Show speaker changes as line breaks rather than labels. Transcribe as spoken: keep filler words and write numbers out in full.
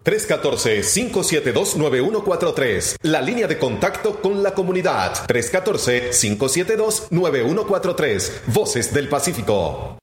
tres uno cuatro, cinco siete dos, nueve uno cuatro tres. La línea de contacto con la comunidad. tres uno cuatro, cinco siete dos, nueve uno cuatro tres. Voces del Pacífico.